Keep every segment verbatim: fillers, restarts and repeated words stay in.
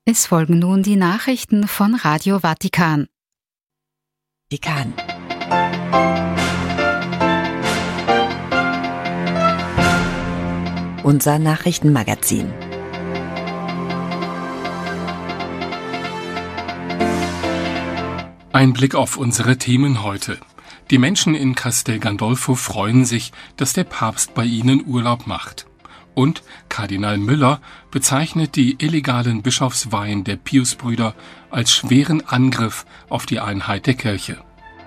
Es folgen nun die Nachrichten von Radio Vatikan. Vatikan. Unser Nachrichtenmagazin. Ein Blick auf unsere Themen heute. Die Menschen in Castel Gandolfo freuen sich, dass der Papst bei ihnen Urlaub macht. Und Kardinal Müller bezeichnet die illegalen Bischofsweihen der Piusbrüder als schweren Angriff auf die Einheit der Kirche.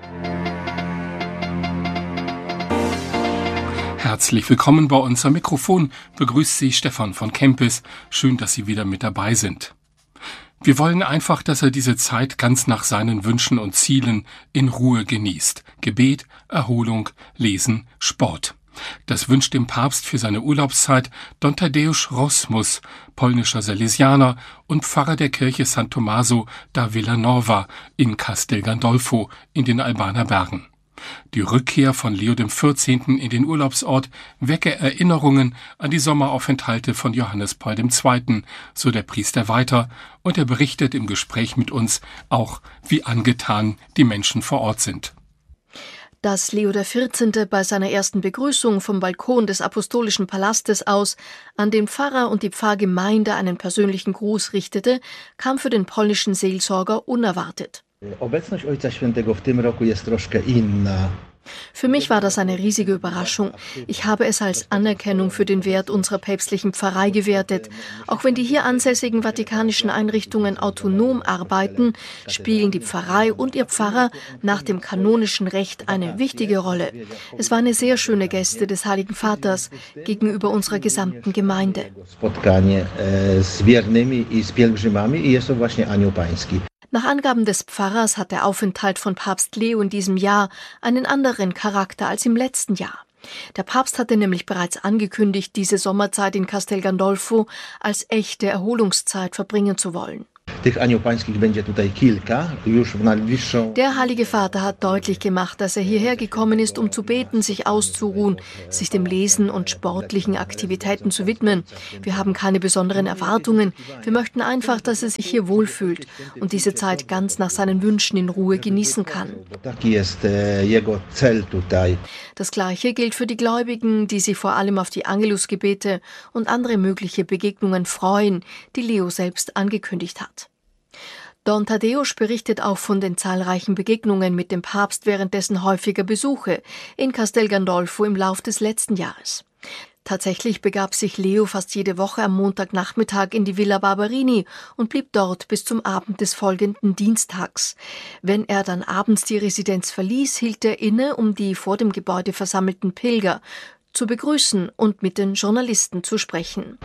Herzlich willkommen bei uns am Mikrofon, begrüßt Sie Stefan von Kempis. Schön, dass Sie wieder mit dabei sind. Wir wollen einfach, dass er diese Zeit ganz nach seinen Wünschen und Zielen in Ruhe genießt. Gebet, Erholung, Lesen, Sport. Das wünscht dem Papst für seine Urlaubszeit Don Tadeusz Rosmus, polnischer Salesianer und Pfarrer der Kirche San Tommaso da Villanova in Castel Gandolfo in den Albaner Bergen. Die Rückkehr von Leo dem vierzehnten in den Urlaubsort wecke Erinnerungen an die Sommeraufenthalte von Johannes Paul der Zweite., so der Priester weiter, und er berichtet im Gespräch mit uns auch, wie angetan die Menschen vor Ort sind. Dass Leo der vierzehnte. Bei seiner ersten Begrüßung vom Balkon des Apostolischen Palastes aus an den Pfarrer und die Pfarrgemeinde einen persönlichen Gruß richtete, kam für den polnischen Seelsorger unerwartet. Obecność Ojca Świętego w tym roku jest troszkę inna. Für mich war das eine riesige Überraschung. Ich habe es als Anerkennung für den Wert unserer päpstlichen Pfarrei gewertet. Auch wenn die hier ansässigen vatikanischen Einrichtungen autonom arbeiten, spielen die Pfarrei und ihr Pfarrer nach dem kanonischen Recht eine wichtige Rolle. Es war eine sehr schöne Geste des Heiligen Vaters gegenüber unserer gesamten Gemeinde. Spotkanie z wiernymi i z pielgrzymami i jest to właśnie Anioł Pański. Nach Angaben des Pfarrers hat der Aufenthalt von Papst Leo in diesem Jahr einen anderen Charakter als im letzten Jahr. Der Papst hatte nämlich bereits angekündigt, diese Sommerzeit in Castel Gandolfo als echte Erholungszeit verbringen zu wollen. Tych Anioł Pańskich będzie tutaj kilka, już w najbliższą... Der Heilige Vater hat deutlich gemacht, dass er hierher gekommen ist, um zu beten, sich auszuruhen, sich dem Lesen und sportlichen Aktivitäten zu widmen. Wir haben keine besonderen Erwartungen. Wir möchten einfach, dass er sich hier wohlfühlt und diese Zeit ganz nach seinen Wünschen in Ruhe genießen kann. Taki jest jego cel tutaj. Das Gleiche gilt für die Gläubigen, die sich vor allem auf die Angelusgebete und andere mögliche Begegnungen freuen, die Leo selbst angekündigt hat. Don Tadeusz berichtet auch von den zahlreichen Begegnungen mit dem Papst während dessen häufiger Besuche in Castel Gandolfo im Lauf des letzten Jahres. Tatsächlich begab sich Leo fast jede Woche am Montagnachmittag in die Villa Barberini und blieb dort bis zum Abend des folgenden Dienstags. Wenn er dann abends die Residenz verließ, hielt er inne, um die vor dem Gebäude versammelten Pilger zu begrüßen und mit den Journalisten zu sprechen.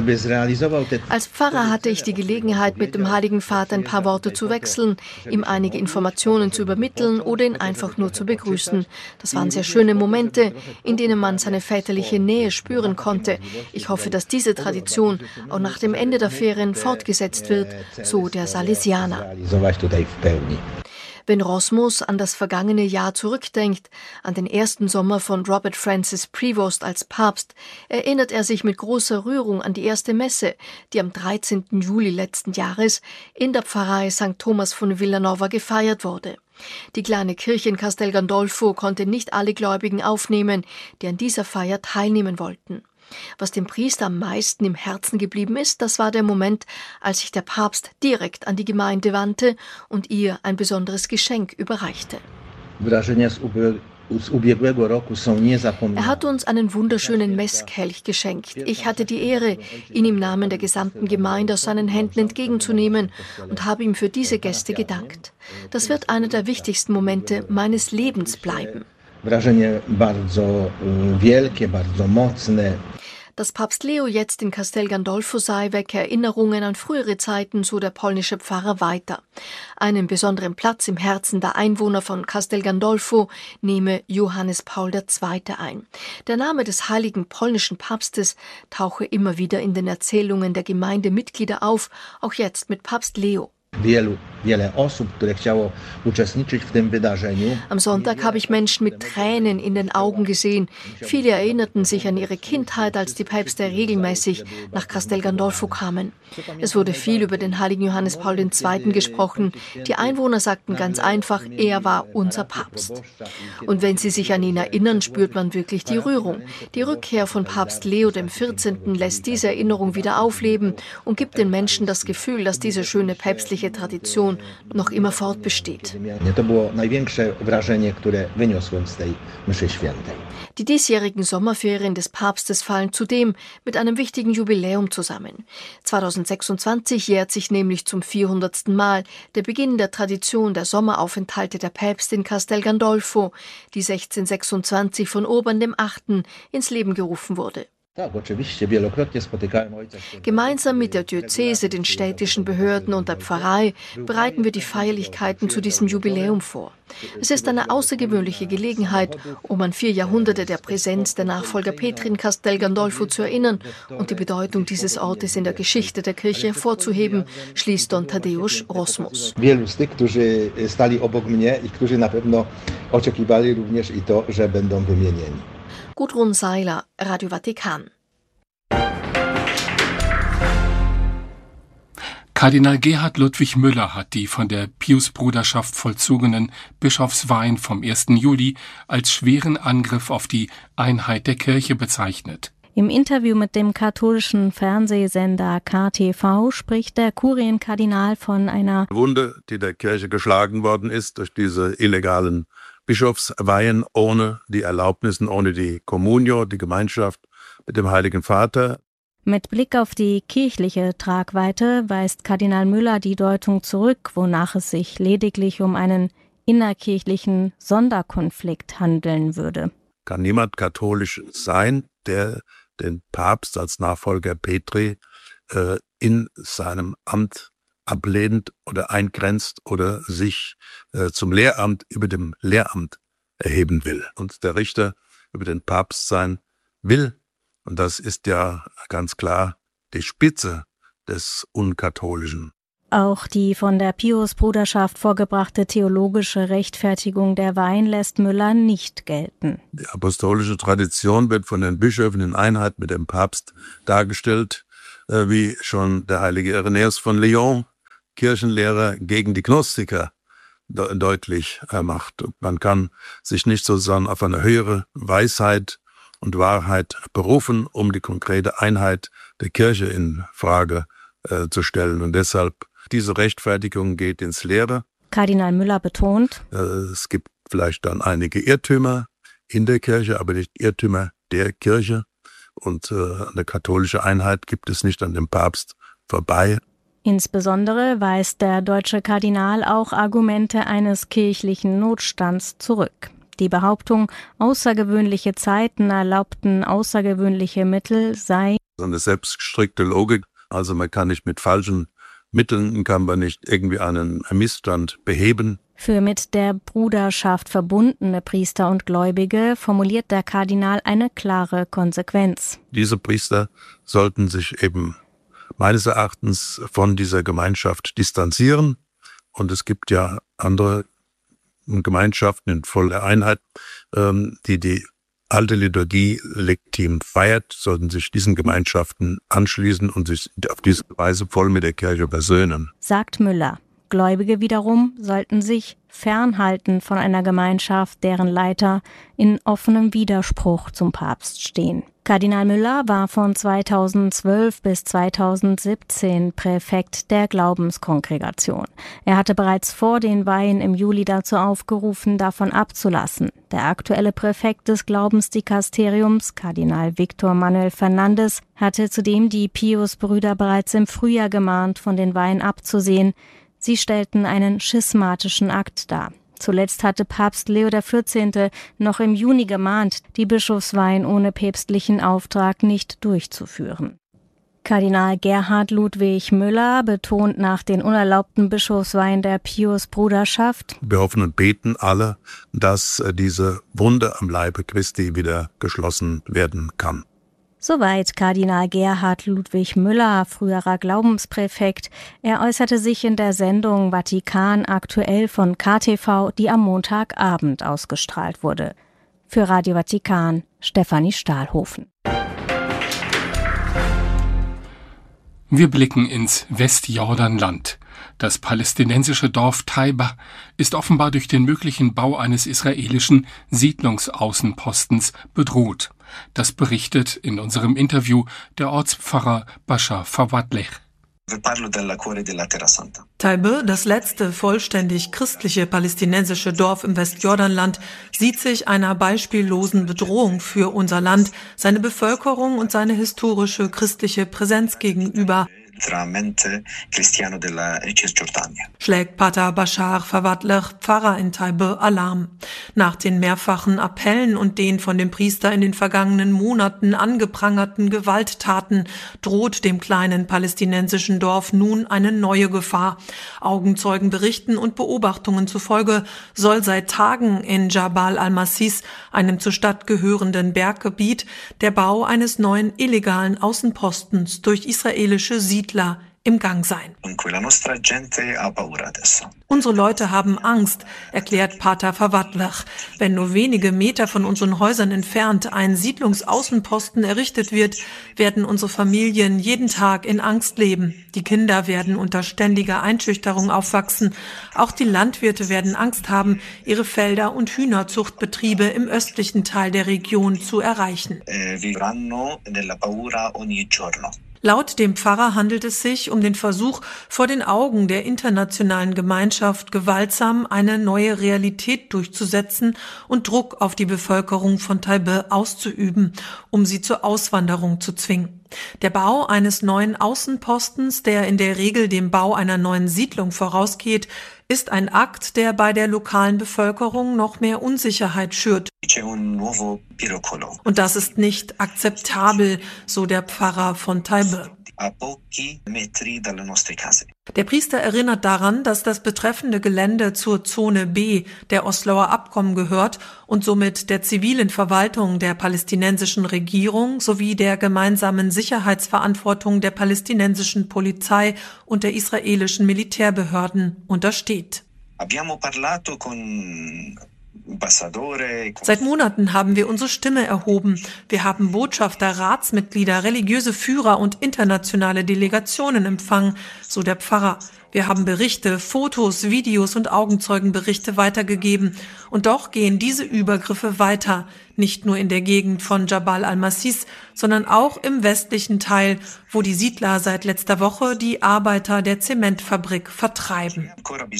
Als Pfarrer hatte ich die Gelegenheit, mit dem Heiligen Vater ein paar Worte zu wechseln, ihm einige Informationen zu übermitteln oder ihn einfach nur zu begrüßen. Das waren sehr schöne Momente, in denen man seine väterliche Nähe spüren konnte. Ich hoffe, dass diese Tradition auch nach dem Ende der Ferien fortgesetzt wird, so der Salesianer. Wenn Rosmus an das vergangene Jahr zurückdenkt, an den ersten Sommer von Robert Francis Prevost als Papst, erinnert er sich mit großer Rührung an die erste Messe, die am dreizehnten Juli letzten Jahres in der Pfarrei Sankt Thomas von Villanova gefeiert wurde. Die kleine Kirche in Castel Gandolfo konnte nicht alle Gläubigen aufnehmen, die an dieser Feier teilnehmen wollten. Was dem Priester am meisten im Herzen geblieben ist, das war der Moment, als sich der Papst direkt an die Gemeinde wandte und ihr ein besonderes Geschenk überreichte. Er hat uns einen wunderschönen Messkelch geschenkt. Ich hatte die Ehre, ihn im Namen der gesamten Gemeinde aus seinen Händen entgegenzunehmen und habe ihm für diese Geste gedankt. Das wird einer der wichtigsten Momente meines Lebens bleiben. Wrażenie bardzo wielkie, bardzo mocne. Dass Papst Leo jetzt in Castel Gandolfo sei, wecke Erinnerungen an frühere Zeiten, so der polnische Pfarrer weiter. Einen besonderen Platz im Herzen der Einwohner von Castel Gandolfo nehme Johannes Paul der Zweite. ein. Der Name des heiligen polnischen Papstes tauche immer wieder in den Erzählungen der Gemeindemitglieder auf, auch jetzt mit Papst Leo. Wielu Am Sonntag habe ich Menschen mit Tränen in den Augen gesehen. Viele erinnerten sich an ihre Kindheit, als die Päpste regelmäßig nach Castel Gandolfo kamen. Es wurde viel über den heiligen Johannes Paul der Zweite gesprochen. Die Einwohner sagten ganz einfach, er war unser Papst. Und wenn sie sich an ihn erinnern, spürt man wirklich die Rührung. Die Rückkehr von Papst Leo der vierzehnte lässt diese Erinnerung wieder aufleben und gibt den Menschen das Gefühl, dass diese schöne päpstliche Tradition noch immer fortbesteht. Die diesjährigen Sommerferien des Papstes fallen zudem mit einem wichtigen Jubiläum zusammen. zweitausendsechsundzwanzig jährt sich nämlich zum vierhundertsten Mal der Beginn der Tradition der Sommeraufenthalte der Päpste in Castel Gandolfo, die sechzehnhundertsechsundzwanzig von Urban der Achte ins Leben gerufen wurde. Gemeinsam mit der Diözese, den städtischen Behörden und der Pfarrei bereiten wir die Feierlichkeiten zu diesem Jubiläum vor. Es ist eine außergewöhnliche Gelegenheit, um an vier Jahrhunderte der Präsenz der Nachfolger Petri in Castel Gandolfo zu erinnern und die Bedeutung dieses Ortes in der Geschichte der Kirche hervorzuheben, schließt Don Tadeusz Rosmus. Wielu z tych, którzy stali obok mnie i którzy na pewno oczekiwali również i to, że będą wymienieni. Gudrun Seiler, Radio Vatikan. Kardinal Gerhard Ludwig Müller hat die von der Piusbruderschaft vollzogenen Bischofsweihen vom ersten Juli als schweren Angriff auf die Einheit der Kirche bezeichnet. Im Interview mit dem katholischen Fernsehsender K T V spricht der Kurienkardinal von einer Wunde, die der Kirche geschlagen worden ist durch diese illegalen Bischofsweihen ohne die Erlaubnissen, ohne die Communio, die Gemeinschaft mit dem Heiligen Vater. Mit Blick auf die kirchliche Tragweite weist Kardinal Müller die Deutung zurück, wonach es sich lediglich um einen innerkirchlichen Sonderkonflikt handeln würde. Kann niemand katholisch sein, der den Papst als Nachfolger Petri äh, in seinem Amt ablehnt oder eingrenzt oder sich äh, zum Lehramt über dem Lehramt erheben will und der Richter über den Papst sein will. Und das ist ja ganz klar die Spitze des Unkatholischen. Auch die von der Piusbruderschaft vorgebrachte theologische Rechtfertigung der Weihen lässt Müller nicht gelten. Die apostolische Tradition wird von den Bischöfen in Einheit mit dem Papst dargestellt, äh, wie schon der heilige Irenäus von Lyon, Kirchenlehrer gegen die Gnostiker, de- deutlich äh, macht. Man kann sich nicht sozusagen auf eine höhere Weisheit und Wahrheit berufen, um die konkrete Einheit der Kirche in Frage äh, zu stellen. Und deshalb, diese Rechtfertigung geht ins Leere. Kardinal Müller betont, Äh, es gibt vielleicht dann einige Irrtümer in der Kirche, aber nicht Irrtümer der Kirche. Und äh, eine katholische Einheit gibt es nicht an dem Papst vorbei. insbesondere weist der deutsche Kardinal auch Argumente eines kirchlichen Notstands zurück. Die Behauptung, außergewöhnliche Zeiten erlaubten außergewöhnliche Mittel sei So eine selbstgestrickte Logik. Also man kann nicht mit falschen Mitteln, kann man nicht irgendwie einen Missstand beheben. für mit der Bruderschaft verbundene Priester und Gläubige formuliert der Kardinal eine klare Konsequenz. Diese Priester sollten sich eben meines Erachtens von dieser Gemeinschaft distanzieren. Und es gibt ja andere Gemeinschaften in voller Einheit, ähm, die die alte Liturgie legitim feiert, sollten sich diesen Gemeinschaften anschließen und sich auf diese Weise voll mit der Kirche versöhnen. Sagt Müller. Gläubige wiederum sollten sich fernhalten von einer Gemeinschaft, deren Leiter in offenem Widerspruch zum Papst stehen. Kardinal Müller war von zweitausendzwölf bis zweitausendsiebzehn Präfekt der Glaubenskongregation. Er hatte bereits vor den Weihen im Juli dazu aufgerufen, davon abzulassen. Der aktuelle Präfekt des Glaubensdikasteriums, Kardinal Victor Manuel Fernandes, hatte zudem die Piusbrüder bereits im Frühjahr gemahnt, von den Weihen abzusehen. Sie stellten einen schismatischen Akt dar. Zuletzt hatte Papst Leo der vierzehnte noch im Juni gemahnt, die Bischofsweihen ohne päpstlichen Auftrag nicht durchzuführen. Kardinal Gerhard Ludwig Müller betont nach den unerlaubten Bischofsweihen der Piusbruderschaft: Wir hoffen und beten alle, dass diese Wunde am Leibe Christi wieder geschlossen werden kann. Soweit Kardinal Gerhard Ludwig Müller, früherer Glaubenspräfekt. Er äußerte sich in der Sendung Vatikan aktuell von K T V, die am Montagabend ausgestrahlt wurde. Für Radio Vatikan, Stefanie Stahlhofen. Wir blicken ins Westjordanland. Das palästinensische Dorf Taiba ist offenbar durch den möglichen Bau eines israelischen Siedlungsaußenpostens bedroht. Das berichtet in unserem Interview der Ortspfarrer Bashar Fawwadleh. Taiba, das letzte vollständig christliche palästinensische Dorf im Westjordanland, sieht sich einer beispiellosen Bedrohung für unser Land, seine Bevölkerung und seine historische christliche Präsenz gegenüber, schlägt Pater Bashar Fawwadleh, Pfarrer in Taiba, Alarm. Nach den mehrfachen Appellen und den von dem Priester in den vergangenen Monaten angeprangerten Gewalttaten droht dem kleinen palästinensischen Dorf nun eine neue Gefahr. Augenzeugenberichten und Beobachtungen zufolge soll seit Tagen in Jabal al-Massis, einem zur Stadt gehörenden Berggebiet, der Bau eines neuen illegalen Außenpostens durch israelische Siedler im Gang sein. Unsere Leute haben Angst, erklärt Pater Fawwadleh. Wenn nur wenige Meter von unseren Häusern entfernt ein Siedlungsaußenposten errichtet wird, werden unsere Familien jeden Tag in Angst leben. Die Kinder werden unter ständiger Einschüchterung aufwachsen. Auch die Landwirte werden Angst haben, ihre Felder und Hühnerzuchtbetriebe im östlichen Teil der Region zu erreichen. Laut dem Pfarrer handelt es sich um den Versuch, vor den Augen der internationalen Gemeinschaft gewaltsam eine neue Realität durchzusetzen und Druck auf die Bevölkerung von Taiba auszuüben, um sie zur Auswanderung zu zwingen. Der Bau eines neuen Außenpostens, der in der Regel dem Bau einer neuen Siedlung vorausgeht, ist ein Akt, der bei der lokalen Bevölkerung noch mehr Unsicherheit schürt. Und das ist nicht akzeptabel, so der Pfarrer von Taiba. Der Priester erinnert daran, dass das betreffende Gelände zur Zone B der Osloer Abkommen gehört und somit der zivilen Verwaltung der palästinensischen Regierung sowie der gemeinsamen Sicherheitsverantwortung der palästinensischen Polizei und der israelischen Militärbehörden untersteht. Seit Monaten haben wir unsere Stimme erhoben. Wir haben Botschafter, Ratsmitglieder, religiöse Führer und internationale Delegationen empfangen, so der Pfarrer. Wir haben Berichte, Fotos, Videos und Augenzeugenberichte weitergegeben. Und doch gehen diese Übergriffe weiter, nicht nur in der Gegend von Jabal al-Massis, sondern auch im westlichen Teil, wo die Siedler seit letzter Woche die Arbeiter der Zementfabrik vertreiben.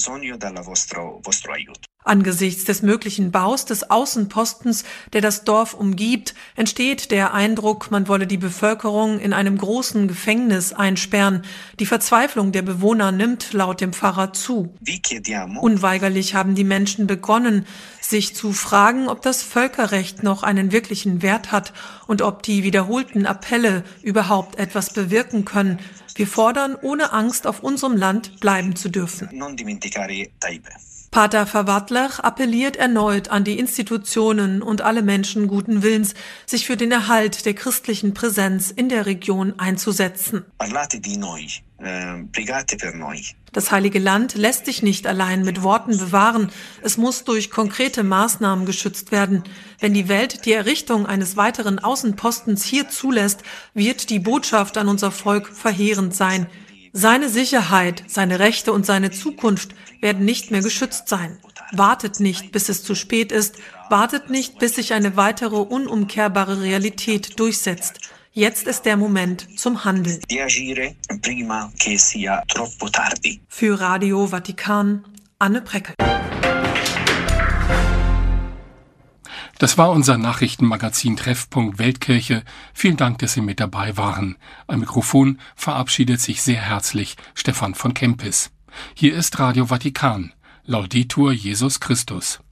Angesichts des möglichen Baus des Außenpostens, der das Dorf umgibt, entsteht der Eindruck, man wolle die Bevölkerung in einem großen Gefängnis einsperren. Die Verzweiflung der Bewohner nimmt laut dem Pfarrer zu. Unweigerlich haben die Menschen begonnen, sich zu fragen, ob das Völkerrecht noch einen wirklichen Wert hat und ob die wiederholten Appelle überhaupt etwas bewirken können. Wir fordern, ohne Angst auf unserem Land bleiben zu dürfen. Pater Fawwadleh appelliert erneut an die Institutionen und alle Menschen guten Willens, sich für den Erhalt der christlichen Präsenz in der Region einzusetzen. Das Heilige Land lässt sich nicht allein mit Worten bewahren. Es muss durch konkrete Maßnahmen geschützt werden. Wenn die Welt die Errichtung eines weiteren Außenpostens hier zulässt, wird die Botschaft an unser Volk verheerend sein. Seine Sicherheit, seine Rechte und seine Zukunft werden nicht mehr geschützt sein. Wartet nicht, bis es zu spät ist. Wartet nicht, bis sich eine weitere unumkehrbare Realität durchsetzt. Jetzt ist der Moment zum Handeln. Für Radio Vatikan, Anne Preckel. Das war unser Nachrichtenmagazin Treffpunkt Weltkirche. Vielen Dank, dass Sie mit dabei waren. Am Mikrofon verabschiedet sich sehr herzlich Stefan von Kempis. Hier ist Radio Vatikan. Laudetur Jesus Christus.